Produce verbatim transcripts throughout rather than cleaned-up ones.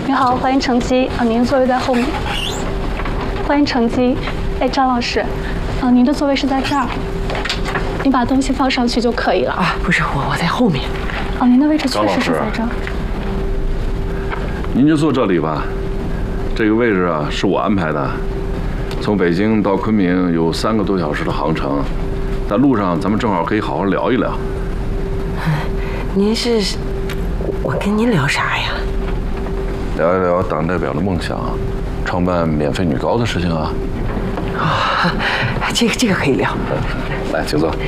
你好，欢迎乘机啊，您的座位在后面。欢迎乘机。哎，张老师，啊，您的座位是在这儿，你把东西放上去就可以了。 啊，不是我，我在后面。 哦，您的位置确实是在这儿。 您就坐这里吧，这个位置啊是我安排的。从北京到昆明有三个多小时的航程，在路上咱们正好可以好好聊一聊。 您是，我跟您聊啥呀？ 聊一聊党代表的梦想，创办免费女高的事情啊。 啊，这个这个可以聊。 来，请坐。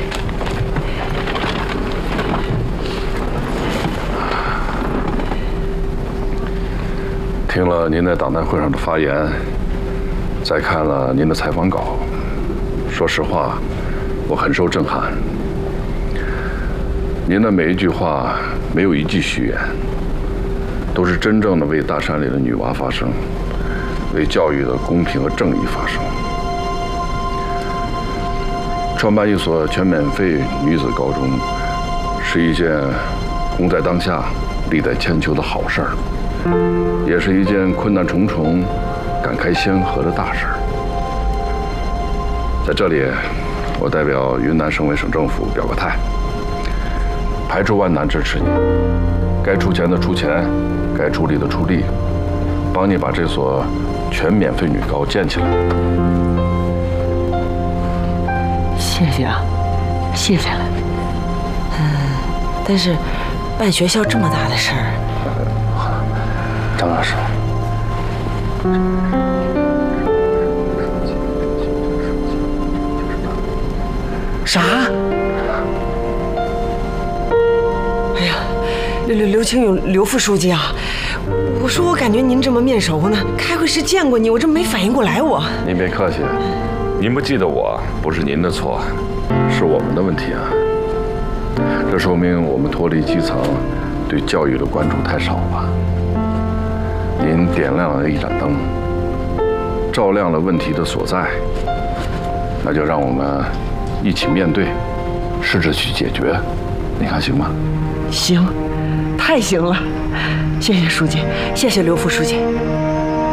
听了您在党代会上的发言，再看了您的采访稿，说实话，我很受震撼。您的每一句话没有一句虚言，都是真正的为大山里的女娃发声，为教育的公平和正义发声。创办一所全免费女子高中，是一件功在当下、利在千秋的好事儿，也是一件困难重重、感开先河的大事儿。在这里，我代表云南省委省政府表个态，排除万难支持你，该出钱的出钱，该出力的出力，帮你把这所全免费女高建起来。 谢谢啊，谢谢了。嗯，但是办学校这么大的事儿， 张老师， 啥？哎呀，刘刘刘青勇刘副书记啊，我说我感觉您这么面熟呢，开会时见过你，我这没反应过来我。 您别客气，您不记得我不是您的错，是我们的问题啊。这说明我们脱离基层，对教育的关注太少了。您点亮了一盏灯，照亮了问题的所在，那就让我们一起面对，试着去解决，你看行吗？ 行，太行了，谢谢书记，谢谢刘副书记。